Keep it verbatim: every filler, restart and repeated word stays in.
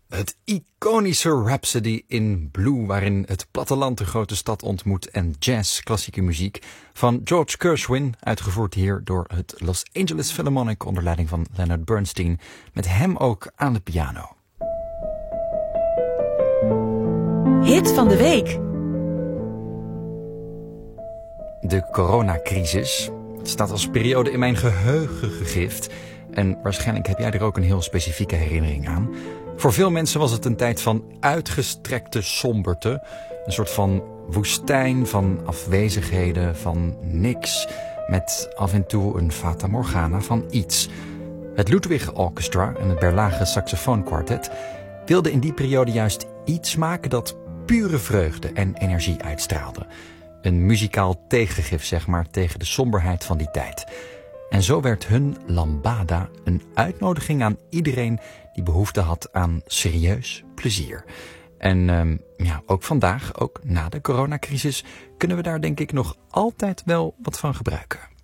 Het iconische Rhapsody in Blue, waarin het platteland de grote stad ontmoet, en jazz, klassieke muziek van George Gershwin, uitgevoerd hier door het Los Angeles Philharmonic onder leiding van Leonard Bernstein, met hem ook aan de piano. Hit van de week. De coronacrisis staat als periode in mijn geheugen gegrift. En waarschijnlijk heb jij er ook een heel specifieke herinnering aan. Voor veel mensen was het een tijd van uitgestrekte somberte. Een soort van woestijn van afwezigheden, van niks. Met af en toe een fata morgana van iets. Het Ludwig Orchestra en het Berlage Saxofoonkwartet wilden in die periode juist iets maken dat pure vreugde en energie uitstraalde. Een muzikaal tegengif, zeg maar, tegen de somberheid van die tijd. En zo werd hun lambada een uitnodiging aan iedereen die behoefte had aan serieus plezier. En um, ja, ook vandaag, ook na de coronacrisis, kunnen we daar denk ik nog altijd wel wat van gebruiken.